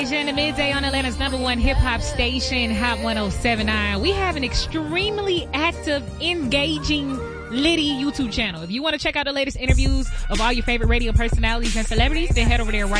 In the midday on Atlanta's #1 hip-hop station, Hot 107.9. We have an extremely active, engaging, litty YouTube channel. If you want to check out the latest interviews of all your favorite radio personalities and celebrities, then head over there right